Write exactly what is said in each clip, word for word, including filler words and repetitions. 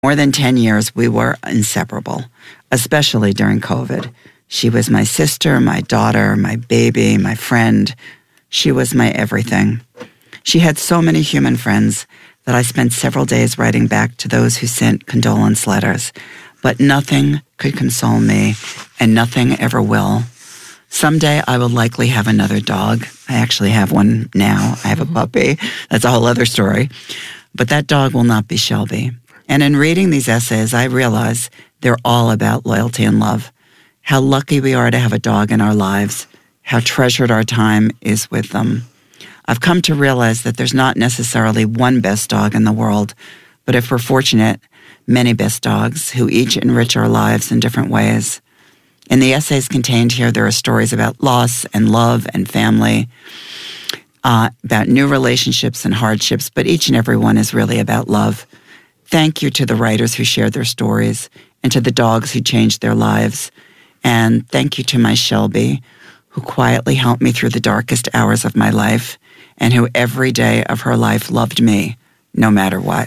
More than ten years, we were inseparable, especially during COVID. She was my sister, my daughter, my baby, my friend. She was my everything. She had so many human friends that I spent several days writing back to those who sent condolence letters. But nothing could console me, and nothing ever will. Someday I will likely have another dog. I actually have one now. I have a puppy. That's a whole other story. But that dog will not be Shelby. And in reading these essays, I realize they're all about loyalty and love. How lucky we are to have a dog in our lives. How treasured our time is with them. I've come to realize that there's not necessarily one best dog in the world, but if we're fortunate, many best dogs who each enrich our lives in different ways. In the essays contained here, there are stories about loss and love and family, uh, about new relationships and hardships, but each and every one is really about love. Thank you to the writers who shared their stories and to the dogs who changed their lives. And thank you to my Shelby, who quietly helped me through the darkest hours of my life and who every day of her life loved me, no matter what.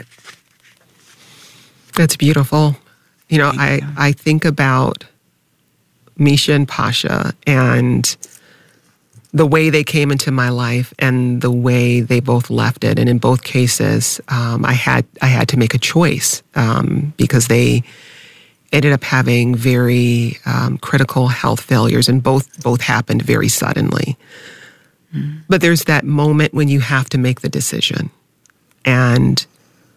That's beautiful. You know, I, you. I think about Misha and Pasha and the way they came into my life and the way they both left it. And in both cases, um, I had I had to make a choice um, because they ended up having very um, critical health failures, and both both happened very suddenly. Mm. But there's that moment when you have to make the decision. And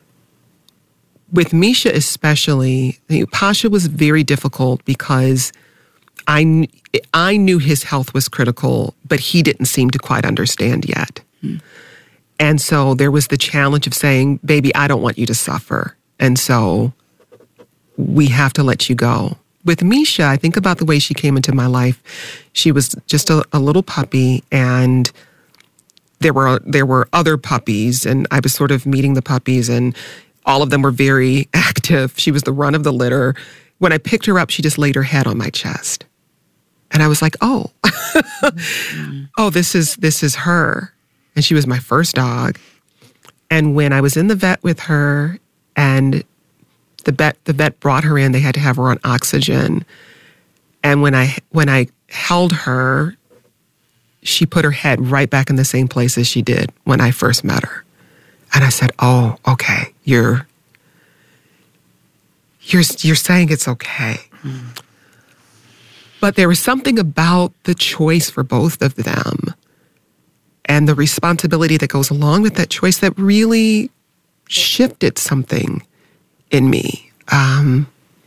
with Misha especially, Pasha was very difficult because I, I knew his health was critical, but he didn't seem to quite understand yet. Mm. And so there was the challenge of saying, baby, I don't want you to suffer. And so we have to let you go. With Misha, I think about the way she came into my life. She was just a, a little puppy, and there were there were other puppies, and I was sort of meeting the puppies, and all of them were very active. She was the run of the litter. When I picked her up, she just laid her head on my chest. And I was like, oh, mm-hmm. oh, this is this is her. And she was my first dog. And when I was in the vet with her, and the vet the vet brought her in, they had to have her on oxygen. And when I when I held her, she put her head right back in the same place as she did when I first met her. And I said, oh, okay, you're you're you're saying it's okay. Mm. But there was something about the choice for both of them and the responsibility that goes along with that choice that really shifted something in me. Um,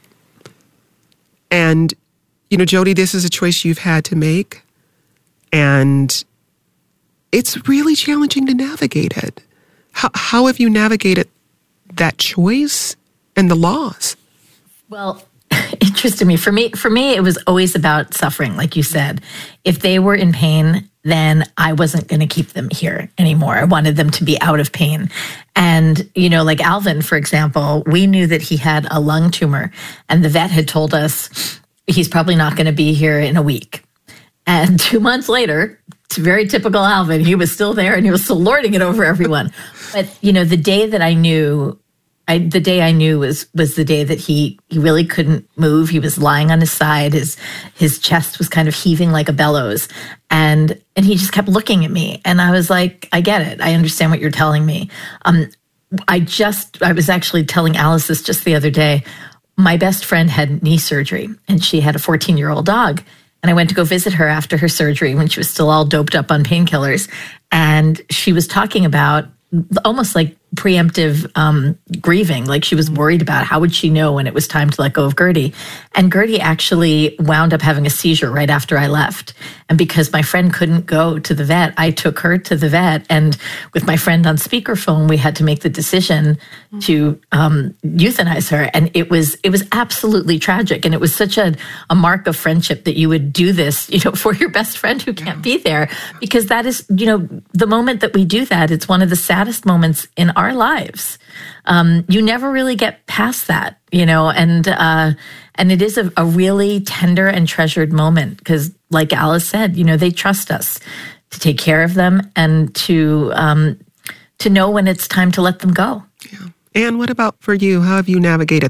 and, you know, Jody, this is a choice you've had to make. And it's really challenging to navigate it. How, how have you navigated that choice and the loss? Well, interesting me. For me, for me, it was always about suffering, like you said. If they were in pain, then I wasn't going to keep them here anymore. I wanted them to be out of pain. And, you know, like Alvin, for example, we knew that he had a lung tumor, and the vet had told us he's probably not going to be here in a week. And two months later, it's very typical Alvin, he was still there and he was still lording it over everyone. But, you know, the day that I knew I, the day I knew was was the day that he he really couldn't move. He was lying on his side. His his chest was kind of heaving like a bellows, and and he just kept looking at me. And I was like, I get it. I understand what you're telling me. Um, I just I was actually telling Alice this just the other day. My best friend had knee surgery, and she had a fourteen-year-old dog. And I went to go visit her after her surgery when she was still all doped up on painkillers, and she was talking about almost like preemptive um, grieving. Like she was worried about how would she know when it was time to let go of Gertie. And Gertie actually wound up having a seizure right after I left. And because my friend couldn't go to the vet, I took her to the vet. And with my friend on speakerphone, we had to make the decision to um, euthanize her. And it was it was absolutely tragic. And it was such a, a mark of friendship that you would do this, you know, for your best friend who can't be there. Because that is, you know, the moment that we do that, it's one of the saddest moments in our lives. Um, you never really get past that, you know, and uh, and it is a, a really tender and treasured moment because, like Alice said, you know, they trust us to take care of them and to um, to know when it's time to let them go. Yeah. And what about for you? How have you navigated